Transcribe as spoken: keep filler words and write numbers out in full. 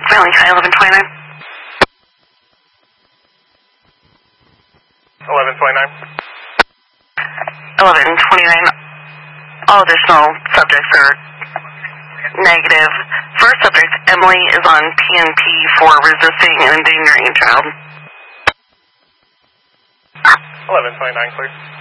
Smiling High, eleven twenty-nine. eleven twenty-nine. eleven twenty-nine. All additional subjects are negative. First subject, Emily, is on P N P for resisting and endangering a child. eleven twenty-nine, clear.